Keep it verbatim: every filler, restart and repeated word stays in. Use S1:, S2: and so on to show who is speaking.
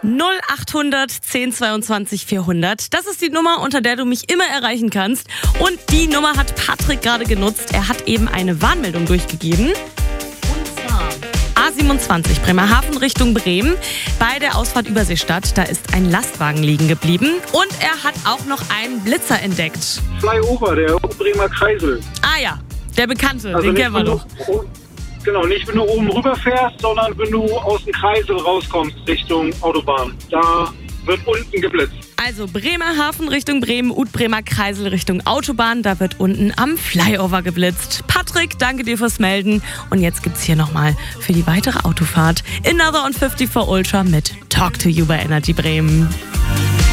S1: null achthundert zehn zweiundzwanzig vierhundert. Das ist die Nummer, unter der du mich immer erreichen kannst. Und die Nummer hat Patrick gerade genutzt. Er hat eben eine Warnmeldung durchgegeben. Und zwar A siebenundzwanzig, Bremerhaven Richtung Bremen. Bei der Ausfahrt Überseestadt, da ist ein Lastwagen liegen geblieben. Und er hat auch noch einen Blitzer entdeckt.
S2: Flyover, der Bremer Kreisel.
S1: Ah ja, der Bekannte,
S2: Also
S1: den
S2: nicht,
S1: kennen wir
S2: wenn du-
S1: doch.
S2: Genau, nicht wenn du oben rüber fährst, sondern wenn du aus dem Kreisel rauskommst Richtung Autobahn. Da wird unten geblitzt.
S1: Also Bremerhaven Richtung Bremen, Ut-Bremer Kreisel Richtung Autobahn. Da wird unten am Flyover geblitzt. Patrick, danke dir fürs Melden. Und jetzt gibt's hier nochmal für die weitere Autofahrt Another on fünfzig for Ultra mit Talk to You bei Energy Bremen.